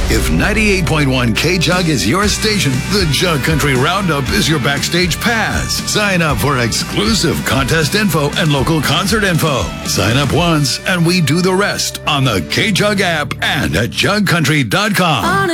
If 98.1 K-Jug is your station, the Jug Country Roundup is your backstage pass. Sign up for exclusive contest info and local concert info. Sign up once and we do the rest on the K-Jug app and at jugcountry.com.